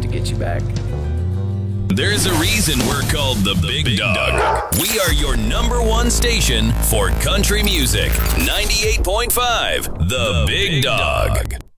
to get you back. There's a reason we're called the Big Dog. We are your number one station for country music. 98.5, the Big Dog.